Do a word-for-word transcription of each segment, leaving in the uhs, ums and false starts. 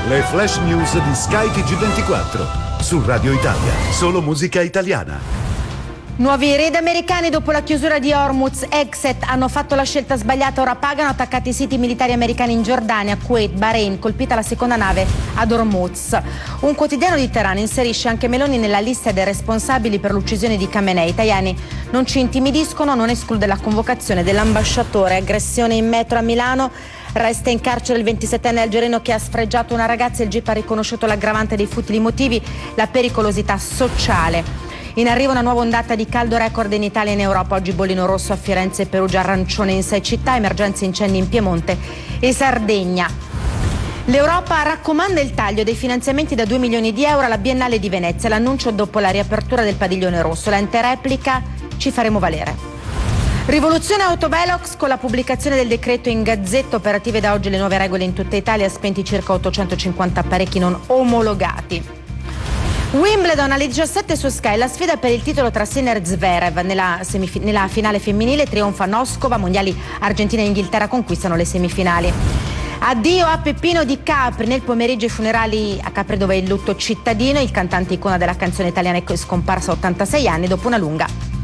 Le flash news di Sky T G ventiquattro. Su Radio Italia, solo musica italiana. Nuovi raid americani dopo la chiusura di Hormuz. Exet hanno fatto la scelta sbagliata, ora pagano, attaccati i siti militari americani in Giordania, Kuwait, Bahrain, colpita la seconda nave ad Hormuz. Un quotidiano di Teheran inserisce anche Meloni nella lista dei responsabili per l'uccisione di Khamenei. Tajani: non ci intimidiscono, non esclude la convocazione dell'ambasciatore. Aggressione in metro a Milano. Resta in carcere il ventisettenne algerino che ha sfregiato una ragazza. Il G I P ha riconosciuto l'aggravante dei futili motivi, la pericolosità sociale. In arrivo una nuova ondata di caldo record in Italia e in Europa. Oggi bollino rosso a Firenze e Perugia, arancione in sei città, emergenze incendi in Piemonte e Sardegna. L'Europa raccomanda il taglio dei finanziamenti da due milioni di euro alla Biennale di Venezia. L'annuncio dopo la riapertura del padiglione rosso. L'ente replica: ci faremo valere. Rivoluzione Autovelox con la pubblicazione del decreto in Gazzetta. Operative da oggi le nuove regole in tutta Italia, spenti circa ottocentocinquanta apparecchi non omologati. Wimbledon alle diciassette su Sky, la sfida per il titolo tra Sinner e Zverev. Nella, semif- nella finale femminile trionfa Noskova, mondiali Argentina e Inghilterra conquistano le semifinali. Addio a Peppino Di Capri. Nel pomeriggio i funerali a Capri, dove è il lutto cittadino. Il cantante icona della canzone italiana è scomparso a ottantasei anni dopo una lunga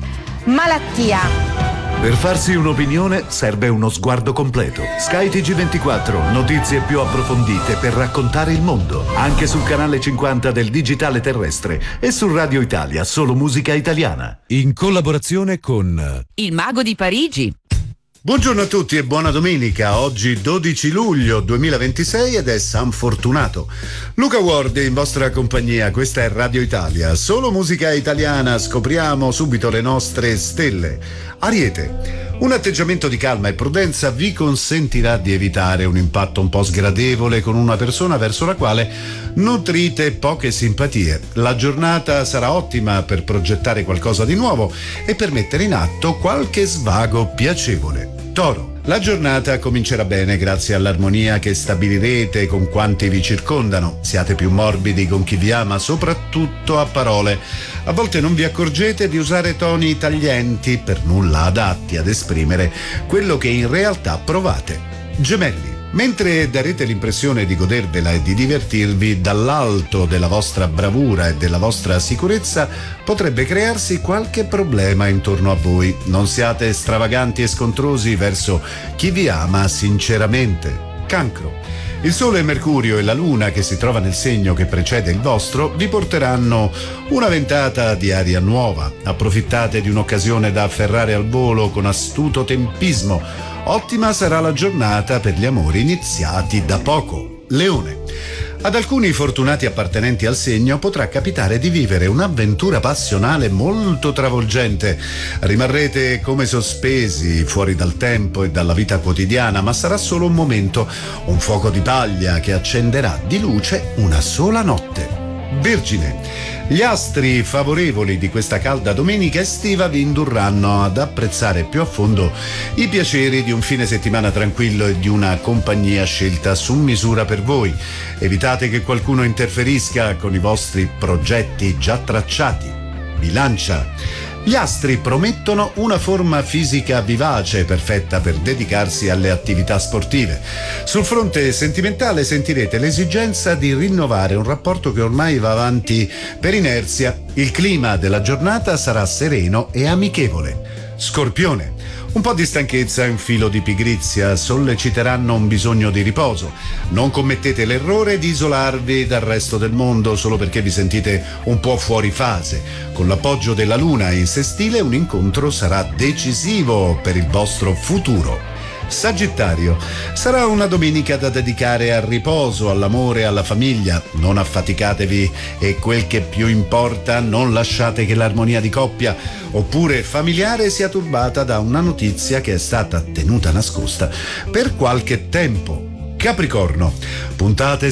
malattia. Per farsi un'opinione serve uno sguardo completo. Sky T G ventiquattro, notizie più approfondite per raccontare il mondo. Anche sul canale cinquanta del digitale terrestre e su Radio Italia, solo musica italiana. In collaborazione con Il Mago di Parigi. Buongiorno a tutti e buona domenica. Oggi dodici luglio duemilaventisei ed è San Fortunato. Luca Ward in vostra compagnia, questa è Radio Italia, solo musica italiana. Scopriamo subito le nostre stelle. Ariete. Un atteggiamento di calma e prudenza vi consentirà di evitare un impatto un po' sgradevole con una persona verso la quale nutrite poche simpatie. La giornata sarà ottima per progettare qualcosa di nuovo e per mettere in atto qualche svago piacevole. Toro. La giornata comincerà bene grazie all'armonia che stabilirete con quanti vi circondano. Siate più morbidi con chi vi ama, soprattutto a parole. A volte non vi accorgete di usare toni taglienti, per nulla adatti ad esprimere quello che in realtà provate. Gemelli. Mentre darete l'impressione di godervela e di divertirvi, dall'alto della vostra bravura e della vostra sicurezza potrebbe crearsi qualche problema intorno a voi. Non siate stravaganti e scontrosi verso chi vi ama sinceramente. Cancro. Il Sole, Mercurio e la Luna, che si trova nel segno che precede il vostro, vi porteranno una ventata di aria nuova. Approfittate di un'occasione da afferrare al volo con astuto tempismo. Ottima sarà la giornata per gli amori iniziati da poco. Leone. Ad alcuni fortunati appartenenti al segno potrà capitare di vivere un'avventura passionale molto travolgente. Rimarrete come sospesi, fuori dal tempo e dalla vita quotidiana, ma sarà solo un momento, un fuoco di paglia che accenderà di luce una sola notte. Vergine. Gli astri favorevoli di questa calda domenica estiva vi indurranno ad apprezzare più a fondo i piaceri di un fine settimana tranquillo e di una compagnia scelta su misura per voi. Evitate che qualcuno interferisca con i vostri progetti già tracciati. Bilancia. Gli astri promettono una forma fisica vivace e perfetta per dedicarsi alle attività sportive. Sul fronte sentimentale sentirete l'esigenza di rinnovare un rapporto che ormai va avanti per inerzia. Il clima della giornata sarà sereno e amichevole. Scorpione. Un po' di stanchezza e un filo di pigrizia solleciteranno un bisogno di riposo. Non commettete l'errore di isolarvi dal resto del mondo solo perché vi sentite un po' fuori fase. Con l'appoggio della Luna in sestile, un incontro sarà decisivo per il vostro futuro. Sagittario. Sarà una domenica da dedicare al riposo, all'amore e alla famiglia. Non affaticatevi e quel che più importa, non lasciate che l'armonia di coppia oppure familiare sia turbata da una notizia che è stata tenuta nascosta per qualche tempo. Capricorno. Puntate